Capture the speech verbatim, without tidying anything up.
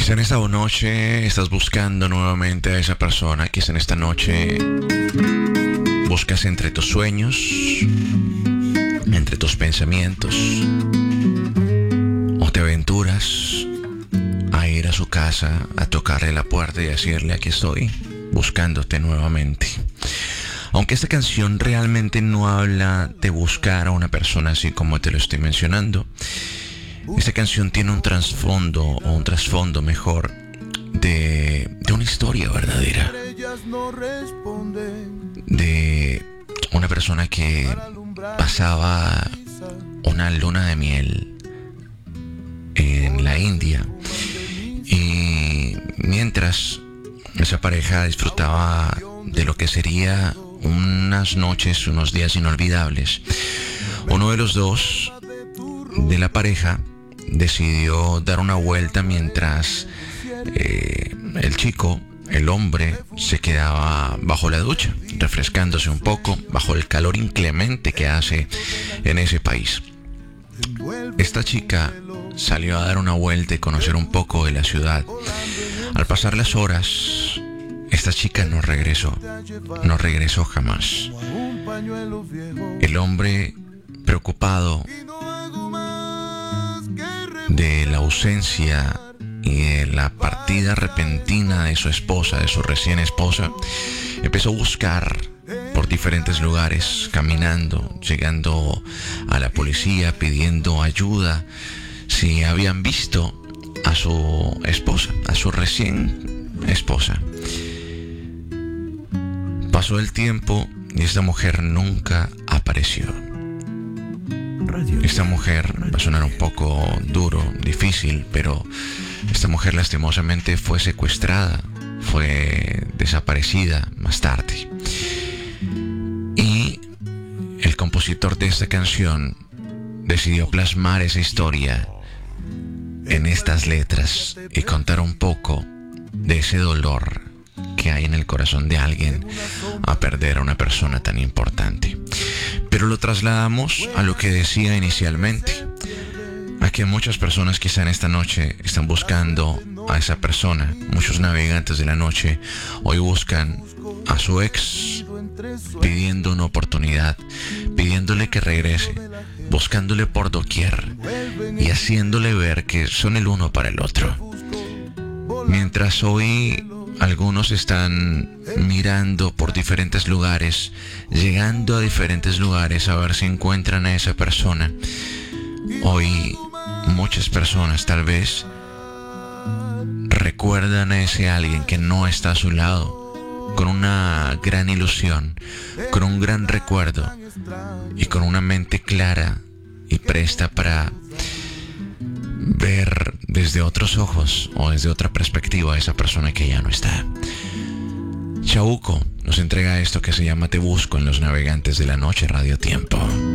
Quizá en esta noche estás buscando nuevamente a esa persona. Quizá en esta noche buscas entre tus sueños, entre tus pensamientos, o te aventuras a ir a su casa, a tocarle la puerta y decirle: aquí estoy, buscándote nuevamente. Aunque esta canción realmente no habla de buscar a una persona así como te lo estoy mencionando, esta canción tiene un trasfondo, o un trasfondo mejor, de, de una historia verdadera. De una persona que pasaba una luna de miel en la India, y mientras esa pareja disfrutaba de lo que sería unas noches, unos días inolvidables, uno de los dos de la pareja decidió dar una vuelta mientras eh, el chico, el hombre, se quedaba bajo la ducha, refrescándose un poco bajo el calor inclemente que hace en ese país. Esta chica salió a dar una vuelta y conocer un poco de la ciudad. Al pasar las horas, esta chica no regresó, no regresó jamás. El hombre, preocupado de la ausencia y de la partida repentina de su esposa, de su recién esposa, empezó a buscar por diferentes lugares, caminando, llegando a la policía, pidiendo ayuda, si habían visto a su esposa, a su recién esposa. Pasó el tiempo y esta mujer nunca apareció. Esta mujer, va a sonar un poco duro, difícil, pero esta mujer lastimosamente fue secuestrada, fue desaparecida más tarde. Y el compositor de esta canción decidió plasmar esa historia en estas letras y contar un poco de ese dolor que hay en el corazón de alguien a perder a una persona tan importante. Pero lo trasladamos a lo que decía inicialmente, a que muchas personas quizá en esta noche están buscando a esa persona. Muchos navegantes de la noche hoy buscan a su ex, pidiendo una oportunidad, pidiéndole que regrese, buscándole por doquier y haciéndole ver que son el uno para el otro. Mientras hoy algunos están mirando por diferentes lugares, llegando a diferentes lugares a ver si encuentran a esa persona, hoy muchas personas tal vez recuerdan a ese alguien que no está a su lado, con una gran ilusión, con un gran recuerdo y con una mente clara y presta para ver desde otros ojos o desde otra perspectiva a esa persona que ya no está. Chabuco nos entrega esto que se llama Te Busco en Los Navegantes de la Noche Radio Tiempo.